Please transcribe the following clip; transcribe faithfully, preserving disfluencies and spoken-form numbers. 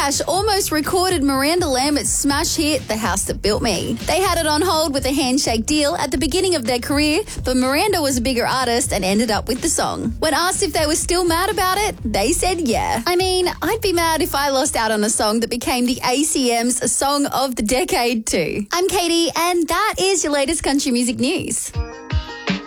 Cash almost recorded Miranda Lambert's smash hit, The House That Built Me. They had it on hold with a handshake deal at the beginning of their career, but Miranda was a bigger artist and ended up with the song. When asked if they were still mad about it, they said yeah. I mean, I'd be mad if I lost out on a song that became the A C M's Song of the Decade too. I'm Katie, and that is your latest country music news.